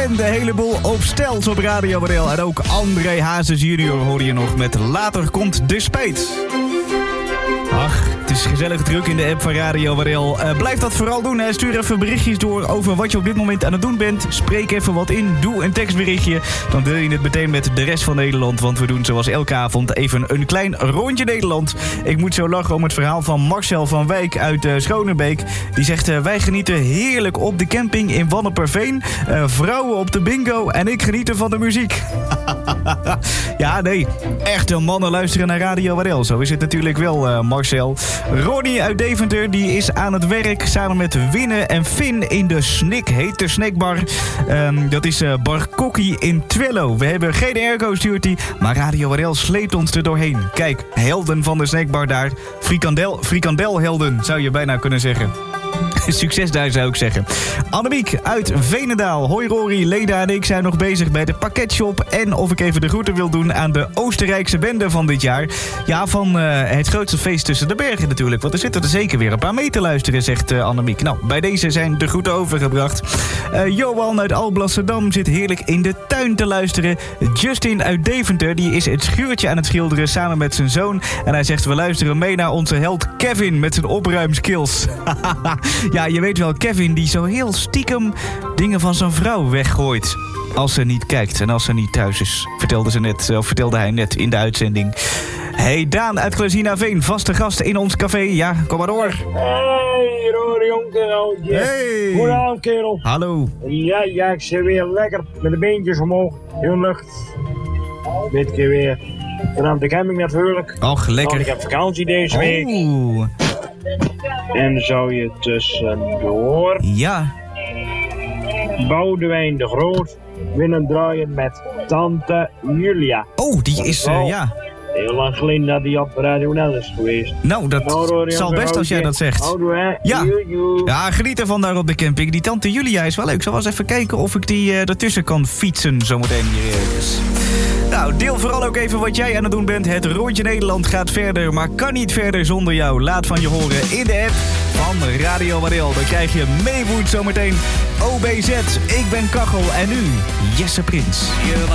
en de hele boel op stelt op Radio Waddel. En ook André Hazes junior hoorde je nog met Later komt de spijt. Ach, het is gezellig druk in de app van Radio Waddel. Blijf dat vooral doen. Hè. Stuur even berichtjes door over wat je op dit moment aan het doen bent. Spreek even wat in. Doe een tekstberichtje. Dan deel je het meteen met de rest van Nederland. Want we doen zoals elke avond even een klein rondje Nederland. Ik moet zo lachen om het verhaal van Marcel van Wijk uit Schonebeek. Die zegt, wij genieten heerlijk op de camping in Wanneperveen. Vrouwen op de bingo en ik geniet van de muziek. Ja, nee. Echte mannen luisteren naar Radio Waddel. Zo is het natuurlijk wel, Marcel. Ronnie uit Deventer die is aan het werk samen met Winne en Finn in de Snik, hete snackbar. Dat is Bar Kokkie in Twello. We hebben geen airco, stuurt hij, maar Radio Waddel sleept ons er doorheen. Kijk, helden van de snackbar daar. Frikandelhelden, zou je bijna kunnen zeggen. Succes daar, zou ik zeggen. Annemiek uit Veenendaal. Hoi Rory, Leda en ik zijn nog bezig bij de pakketshop. En of ik even de groeten wil doen aan de Oostenrijkse bende van dit jaar. Ja, van het grootste feest tussen de bergen natuurlijk. Want er zitten er zeker weer een paar mee te luisteren, zegt Annemiek. Nou, bij deze zijn de groeten overgebracht. Johan uit Alblasserdam zit heerlijk in de tuin te luisteren. Justin uit Deventer, die is het schuurtje aan het schilderen samen met zijn zoon. En hij zegt, we luisteren mee naar onze held Kevin met zijn opruimskills. Ja, je weet wel, Kevin die zo heel stiekem dingen van zijn vrouw weggooit. Als ze niet kijkt en als ze niet thuis is. Vertelde hij net in de uitzending. Hey, Daan uit Klezinaveen, vaste gast in ons café. Ja, kom maar door. Hey, Rory, jonkereltje. Hey. Goedenavond, kerel. Hallo. Ja, ik zit weer lekker met de beentjes omhoog in de lucht. Dit keer weer vanaf de camping natuurlijk. Och, lekker. Want ik heb vakantie deze week. En zou je tussendoor Ja. Boudewijn de Groot willen draaien met Tante Julia. Oh, die is, ja. Heel lang geleden dat die op Radio NL is geweest. Nou, dat zal best als jij dat zegt. Houdoe, hè? Ja. Joe. Ja, geniet ervan daar op de camping. Die tante Julia is wel leuk. Ik zal wel eens even kijken of ik die ertussen kan fietsen zometeen hier ergens. Nou, deel vooral ook even wat jij aan het doen bent. Het Rondje Nederland gaat verder, maar kan niet verder zonder jou. Laat van je horen in de app van Radio Waddel. Dan krijg je Maywood zometeen. OBZ, ik ben Kachel en nu Jesse Prins.